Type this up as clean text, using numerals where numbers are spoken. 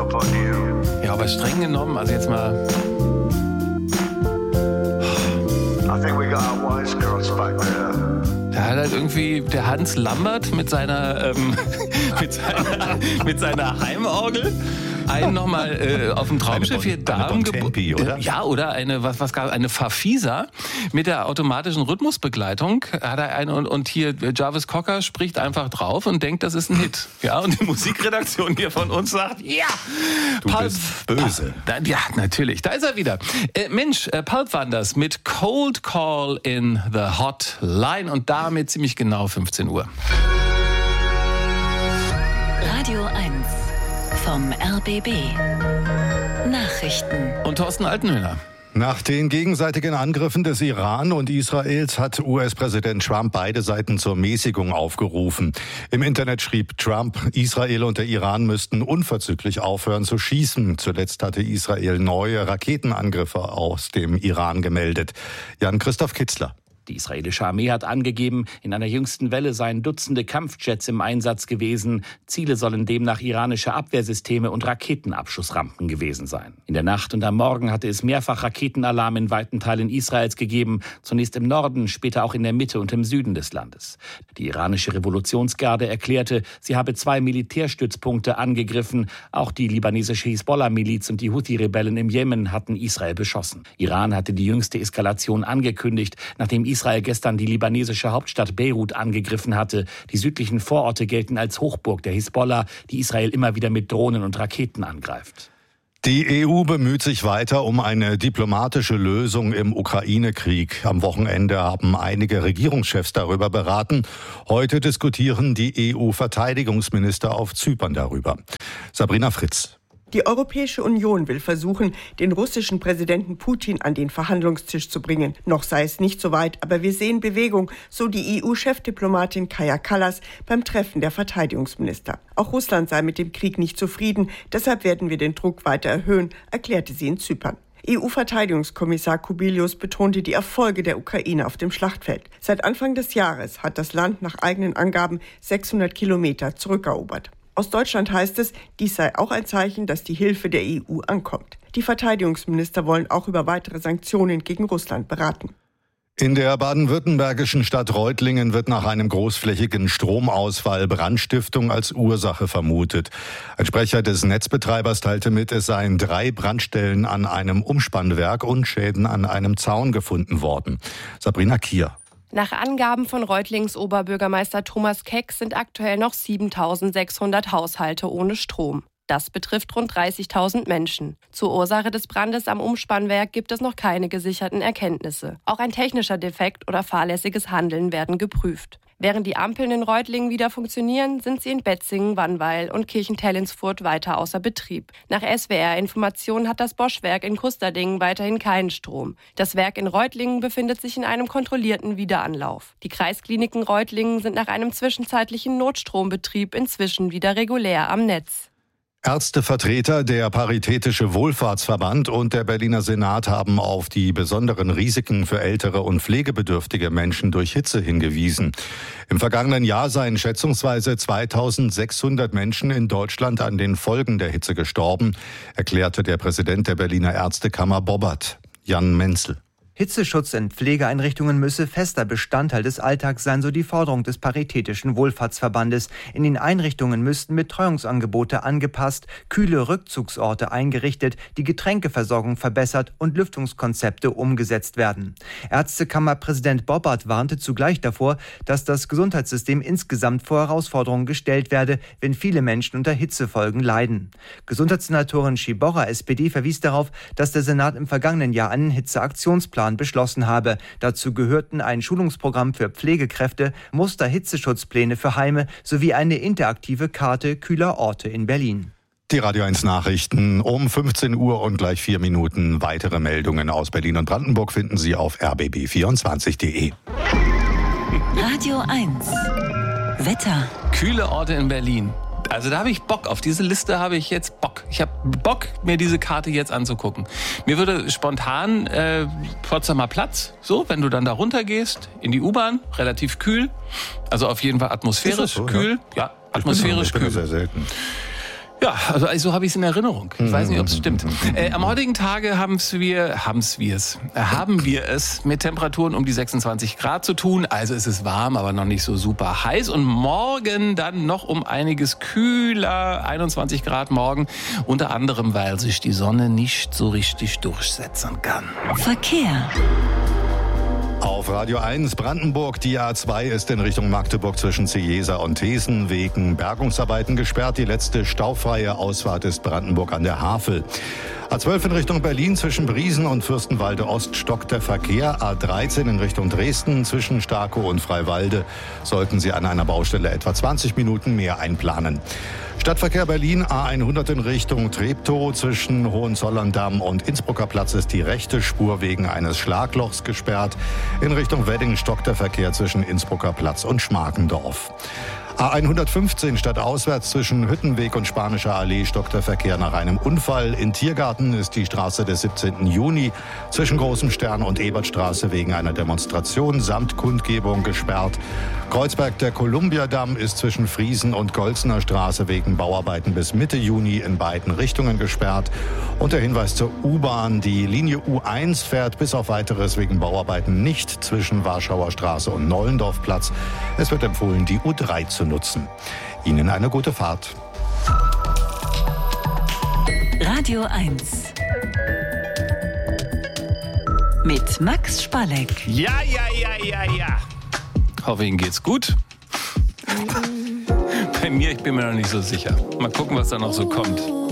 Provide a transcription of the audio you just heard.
Ja, aber streng genommen, also jetzt mal... Da hat halt irgendwie der Hans Lambert mit seiner Heimorgel einen nochmal auf dem Traumschiff hier Damen oder? Ja, oder eine Farfisa mit der automatischen Rhythmusbegleitung hat er eine und hier Jarvis Cocker spricht einfach drauf und denkt, das ist ein Hit. Ja, und die Musikredaktion hier von uns sagt, ja, du bist böse. Ja, natürlich, da ist er wieder. Mensch, Pulp waren das mit Cold Call in the Hotline und damit ziemlich genau 15 Uhr. Radio 1 vom RBB. Nachrichten. Und Thorsten Altenhöhner. Nach den gegenseitigen Angriffen des Iran und Israels hat US-Präsident Trump beide Seiten zur Mäßigung aufgerufen. Im Internet schrieb Trump, Israel und der Iran müssten unverzüglich aufhören zu schießen. Zuletzt hatte Israel neue Raketenangriffe aus dem Iran gemeldet. Jan-Christoph Kitzler. Die israelische Armee hat angegeben, in einer jüngsten Welle seien Dutzende Kampfjets im Einsatz gewesen. Ziele sollen demnach iranische Abwehrsysteme und Raketenabschussrampen gewesen sein. In der Nacht und am Morgen hatte es mehrfach Raketenalarm in weiten Teilen Israels gegeben. Zunächst im Norden, später auch in der Mitte und im Süden des Landes. Die iranische Revolutionsgarde erklärte, sie habe 2 Militärstützpunkte angegriffen. Auch die libanesische Hisbollah-Miliz und die Houthi-Rebellen im Jemen hatten Israel beschossen. Iran hatte die jüngste Eskalation angekündigt, nachdem Israel gestern die libanesische Hauptstadt Beirut angegriffen hatte. Die südlichen Vororte gelten als Hochburg der Hisbollah, die Israel immer wieder mit Drohnen und Raketen angreift. Die EU bemüht sich weiter um eine diplomatische Lösung im Ukraine-Krieg. Am Wochenende haben einige Regierungschefs darüber beraten. Heute diskutieren die EU-Verteidigungsminister auf Zypern darüber. Sabrina Fritz. Die Europäische Union will versuchen, den russischen Präsidenten Putin an den Verhandlungstisch zu bringen. Noch sei es nicht so weit, aber wir sehen Bewegung, so die EU-Chefdiplomatin Kaja Kallas beim Treffen der Verteidigungsminister. Auch Russland sei mit dem Krieg nicht zufrieden, deshalb werden wir den Druck weiter erhöhen, erklärte sie in Zypern. EU-Verteidigungskommissar Kubilius betonte die Erfolge der Ukraine auf dem Schlachtfeld. Seit Anfang des Jahres hat das Land nach eigenen Angaben 600 Kilometer zurückerobert. Aus Deutschland heißt es, dies sei auch ein Zeichen, dass die Hilfe der EU ankommt. Die Verteidigungsminister wollen auch über weitere Sanktionen gegen Russland beraten. In der baden-württembergischen Stadt Reutlingen wird nach einem großflächigen Stromausfall Brandstiftung als Ursache vermutet. Ein Sprecher des Netzbetreibers teilte mit, es seien 3 Brandstellen an einem Umspannwerk und Schäden an einem Zaun gefunden worden. Sabrina Kier. Nach Angaben von Reutlings Oberbürgermeister Thomas Keck sind aktuell noch 7.600 Haushalte ohne Strom. Das betrifft rund 30.000 Menschen. Zur Ursache des Brandes am Umspannwerk gibt es noch keine gesicherten Erkenntnisse. Auch ein technischer Defekt oder fahrlässiges Handeln werden geprüft. Während die Ampeln in Reutlingen wieder funktionieren, sind sie in Betzingen, Wannweil und Kirchentellensfurt weiter außer Betrieb. Nach SWR-Informationen hat das Bosch-Werk in Kusterdingen weiterhin keinen Strom. Das Werk in Reutlingen befindet sich in einem kontrollierten Wiederanlauf. Die Kreiskliniken Reutlingen sind nach einem zwischenzeitlichen Notstrombetrieb inzwischen wieder regulär am Netz. Ärztevertreter, der Paritätische Wohlfahrtsverband und der Berliner Senat haben auf die besonderen Risiken für ältere und pflegebedürftige Menschen durch Hitze hingewiesen. Im vergangenen Jahr seien schätzungsweise 2600 Menschen in Deutschland an den Folgen der Hitze gestorben, erklärte der Präsident der Berliner Ärztekammer Bobbert, Jan Menzel. Hitzeschutz in Pflegeeinrichtungen müsse fester Bestandteil des Alltags sein, so die Forderung des Paritätischen Wohlfahrtsverbandes. In den Einrichtungen müssten Betreuungsangebote angepasst, kühle Rückzugsorte eingerichtet, die Getränkeversorgung verbessert und Lüftungskonzepte umgesetzt werden. Ärztekammerpräsident Bobbert warnte zugleich davor, dass das Gesundheitssystem insgesamt vor Herausforderungen gestellt werde, wenn viele Menschen unter Hitzefolgen leiden. Gesundheitssenatorin Schiborra, SPD, verwies darauf, dass der Senat im vergangenen Jahr einen Hitzeaktionsplan beschlossen habe. Dazu gehörten ein Schulungsprogramm für Pflegekräfte, Muster-Hitzeschutzpläne für Heime sowie eine interaktive Karte kühler Orte in Berlin. Die Radio 1 Nachrichten um 15 Uhr und gleich 4 Minuten. Weitere Meldungen aus Berlin und Brandenburg finden Sie auf rbb24.de. Radio 1 Wetter. Kühle Orte in Berlin. Also da habe ich Bock, auf diese Liste habe ich jetzt Bock. Ich habe Bock, mir diese Karte jetzt anzugucken. Mir würde spontan Potsdamer Platz, so, wenn du dann da runtergehst, in die U-Bahn, relativ kühl. Also auf jeden Fall atmosphärisch so, kühl. Ja, atmosphärisch kühl. Sehr selten. Ja, also so habe ich es in Erinnerung. Ich weiß nicht, ob es stimmt. Am heutigen Tage haben wir es mit Temperaturen um die 26 Grad zu tun. Also es ist warm, aber noch nicht so super heiß. Und morgen dann noch um einiges kühler, 21 Grad morgen. Unter anderem, weil sich die Sonne nicht so richtig durchsetzen kann. Verkehr. Auf Radio 1 Brandenburg, die A2 ist in Richtung Magdeburg zwischen Ciesa und Thesen wegen Bergungsarbeiten gesperrt. Die letzte staufreie Ausfahrt ist Brandenburg an der Havel. A12 in Richtung Berlin zwischen Briesen und Fürstenwalde Ost stockt der Verkehr. A13 in Richtung Dresden zwischen Starkow und Freiwalde sollten Sie an einer Baustelle etwa 20 Minuten mehr einplanen. Stadtverkehr Berlin, A100 in Richtung Treptow zwischen Hohenzollern-Damm und Innsbrucker Platz ist die rechte Spur wegen eines Schlaglochs gesperrt. In Richtung Wedding stockt der Verkehr zwischen Innsbrucker Platz und Schmarkendorf. A115 stadtauswärts zwischen Hüttenweg und Spanischer Allee stockt der Verkehr nach einem Unfall. In Tiergarten ist die Straße des 17. Juni zwischen Großem Stern und Ebertstraße wegen einer Demonstration samt Kundgebung gesperrt. Kreuzberg der Kolumbiadamm ist zwischen Friesen und Golzner Straße wegen Bauarbeiten bis Mitte Juni in beiden Richtungen gesperrt. Und der Hinweis zur U-Bahn, die Linie U1 fährt bis auf Weiteres wegen Bauarbeiten nicht zwischen Warschauer Straße und Nollendorfplatz. Es wird empfohlen, die U3 zu nutzen. Ihnen eine gute Fahrt. Radio 1 mit Max Spalleck. Ja. Hoffe, Ihnen geht's gut. Bei mir, ich bin mir noch nicht so sicher. Mal gucken, was da noch so kommt.